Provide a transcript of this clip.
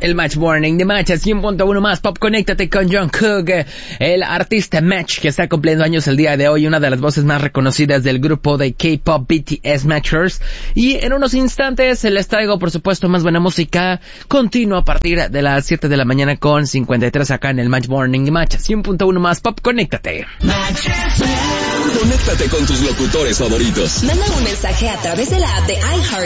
el Match Morning de Match a 100.1 más pop. Conéctate con Jungkook, el artista Match, que está cumpliendo años el día de hoy, una de las voces más reconocidas del grupo de K-pop BTS Matchers. Y en unos instantes les traigo, por supuesto, más buena música continua a partir de las 7 de la mañana con 53 acá en el Match Morning de Match a 100.1 más pop. Conéctate. Conéctate con tus locutores favoritos. Manda un mensaje a través de la app de iHeart